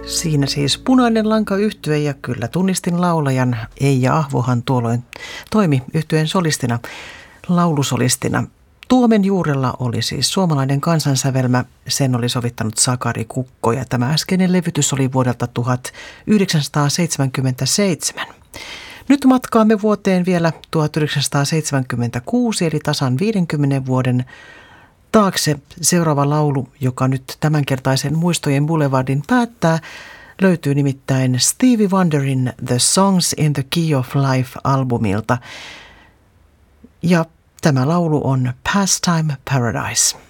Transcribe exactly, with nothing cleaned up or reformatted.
Siinä siis Punainen Lanka -yhtye ja kyllä tunnistin laulajan. Eija Ahvohan tuolloin toimi yhtyeen solistina, laulusolistina. Tuomen juurella oli siis suomalainen kansansävelmä, sen oli sovittanut Sakari Kukko ja tämä äskeinen levytys oli vuodelta tuhatyhdeksänsataaseitsemänkymmentäseitsemän. Nyt matkaamme vuoteen vielä tuhatyhdeksänsataaseitsemänkymmentäkuusi eli tasan viidenkymmenen vuoden taakse. Seuraava laulu, joka nyt tämänkertaisen Muistojen Boulevardin päättää, löytyy nimittäin Stevie Wonderin The Songs in the Key of Life -albumilta. Ja tämä laulu on Pastime Paradise.